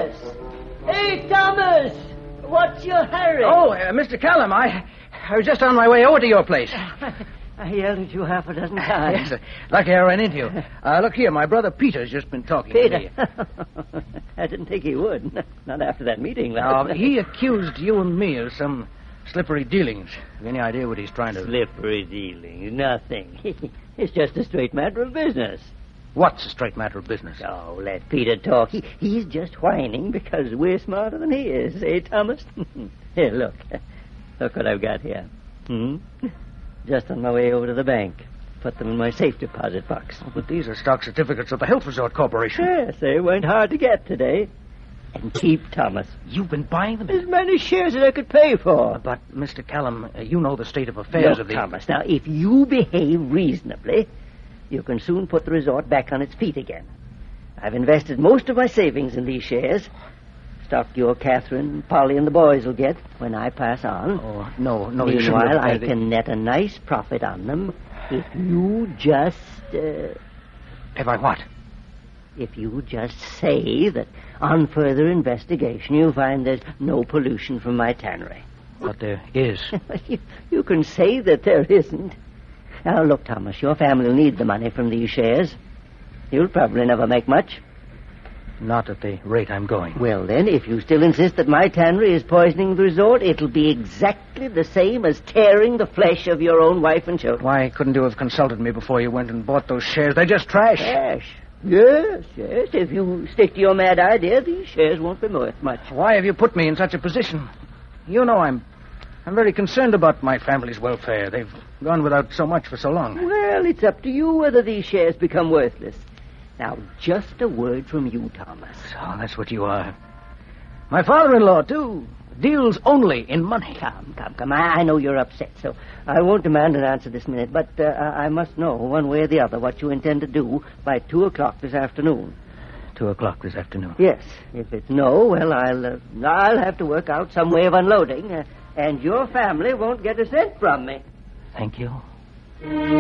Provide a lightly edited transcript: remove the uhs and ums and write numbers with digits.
Thomas! Hey, Thomas! What's your hurry? Oh, Mr. Callum, I was just on my way over to your place. I yelled at you half a dozen times. Yes, lucky I ran into you. Look here, my brother Peter's just been talking to me. I didn't think he would. Not after that meeting Now, last night. he accused you and me of some slippery dealings. Have you any idea what he's trying to... Slippery dealings, nothing. It's just a straight matter of business. What's a straight matter of business? Oh, let Peter talk. He's just whining because we're smarter than he is, eh, Thomas? Here, look. Look what I've got here. Just on my way over to the bank. Put them in my safe deposit box. Oh, but these are stock certificates of the Health Resort Corporation. Yes, they weren't hard to get today. And keep, Thomas. You've been buying them? As many shares as I could pay for. But, Mr. Callum, you know the state of affairs of the... Thomas, now, if you behave reasonably, you can soon put the resort back on its feet again. I've invested most of my savings in these shares. Stock your Catherine, Polly, and the boys will get when I pass on. Oh, no, you shouldn't Meanwhile, have... I can net a nice profit on them if you just... If I what? If you just say that on further investigation you find there's no pollution from my tannery. But there is. You can say that there isn't. Now, look, Thomas, your family will need the money from these shares. You'll probably never make much. Not at the rate I'm going. Well, then, if you still insist that my tannery is poisoning the resort, it'll be exactly the same as tearing the flesh of your own wife and children. Why couldn't you have consulted me before you went and bought those shares? They're just trash. Trash? Yes. If you stick to your mad idea, these shares won't be worth much. Why have you put me in such a position? You know I'm very concerned about my family's welfare. They've gone without so much for so long. Well, it's up to you whether these shares become worthless. Now, just a word from you, Thomas. So that's what you are. My father-in-law, too, deals only in money. Come. I know you're upset, so I won't demand an answer this minute, but I must know, one way or the other, what you intend to do by 2 o'clock this afternoon. 2 o'clock this afternoon? Yes. If it's no, well, I'll have to work out some way of unloading, and your family won't get a cent from me. Thank you.